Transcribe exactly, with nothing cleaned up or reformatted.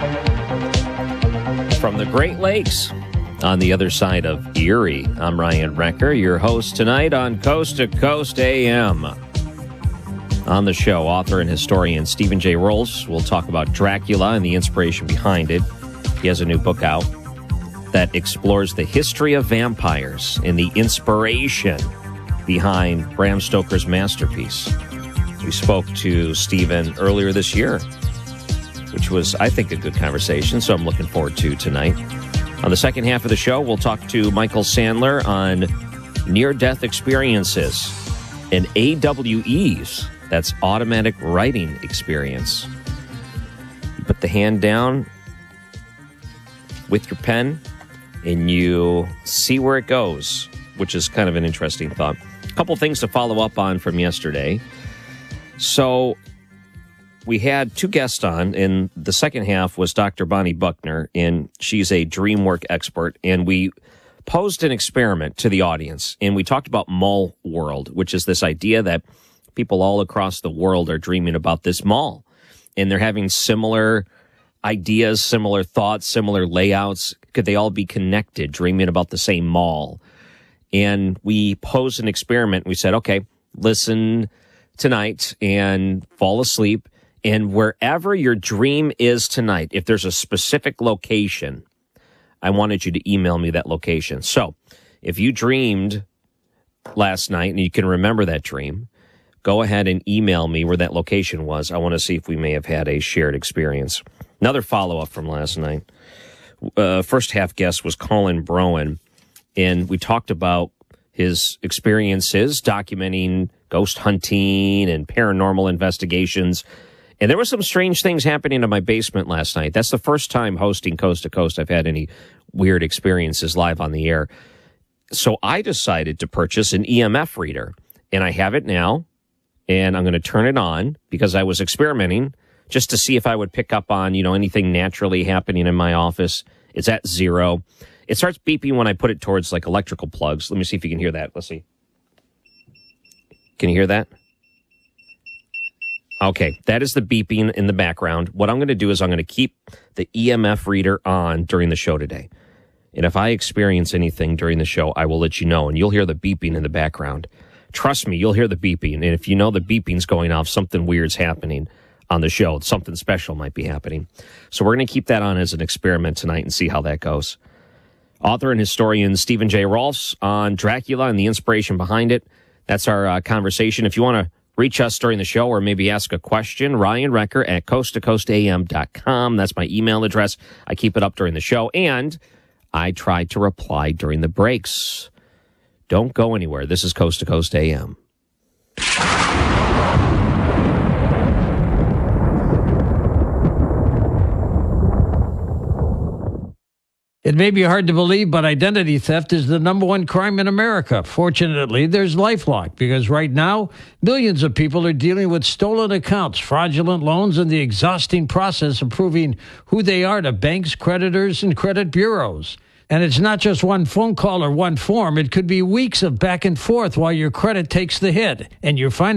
From the Great Lakes on the other side of Erie, I'm Ryan Recker, your host tonight on Coast to Coast A M. On the show, author and historian Stephen J. Rolfs will talk about Dracula and the inspiration behind it. He has a new book out that explores the history of vampires and the inspiration behind Bram Stoker's masterpiece. We spoke to Stephen earlier this year, which was, I think, a good conversation, so I'm looking forward to tonight. On the second half of the show, we'll talk to Michael Sandler on near-death experiences and A W Es. That's automatic writing experience. You put the hand down with your pen, and you see where it goes, which is kind of an interesting thought. A couple things to follow up on from yesterday. So we had two guests on, and the second half was Doctor Bonnie Buckner, and she's a dream work expert, and we posed an experiment to the audience, and we talked about mall world, which is this idea that people all across the world are dreaming about this mall, and they're having similar ideas, similar thoughts, similar layouts. Could they all be connected, dreaming about the same mall? And we posed an experiment. We said, okay, listen tonight and fall asleep. And wherever your dream is tonight, if there's a specific location, I wanted you to email me that location. So if you dreamed last night and you can remember that dream, go ahead and email me where that location was. I want to see if we may have had a shared experience. Another follow-up from last night. Uh, first half guest was Colin Broen, and we talked about his experiences documenting ghost hunting and paranormal investigations. And there were some strange things happening in my basement last night. That's the first time hosting Coast to Coast I've had any weird experiences live on the air. So I decided to purchase an E M F reader, and I have it now, and I'm going to turn it on because I was experimenting just to see if I would pick up on, you know, anything naturally happening in my office. It's at zero. It starts beeping when I put it towards, like, electrical plugs. Let me see if you can hear that. Let's see. Can you hear that? Okay, that is the beeping in the background. What I'm going to do is I'm going to keep the E M F reader on during the show today. And if I experience anything during the show, I will let you know, and you'll hear the beeping in the background. Trust me, you'll hear the beeping. And if you know the beeping's going off, something weird's happening on the show. Something special might be happening. So we're going to keep that on as an experiment tonight and see how that goes. Author and historian Stephen J. Rolfs on Dracula and the inspiration behind it. That's our uh, conversation. If you want to reach us during the show or maybe ask a question, Ryan Recker at coast to coast a m dot com. That's my email address. I keep it up during the show, and I try to reply during the breaks. Don't go anywhere. This is Coast to Coast A M. It may be hard to believe, but identity theft is the number one crime in America. Fortunately, there's LifeLock, because right now, millions of people are dealing with stolen accounts, fraudulent loans, and the exhausting process of proving who they are to banks, creditors, and credit bureaus. And it's not just one phone call or one form. It could be weeks of back and forth while your credit takes the hit, and your finances